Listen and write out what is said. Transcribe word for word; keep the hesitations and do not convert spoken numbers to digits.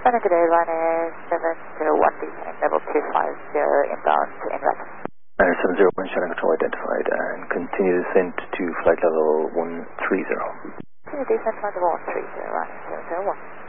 Sunny, good day, runway seven zero one, descending level two five zero, inbound to inlet. Runway seven zero one, Shannon control identified, and continue descent to flight level one three zero. Continue descent flight level one three zero, runway seven zero one.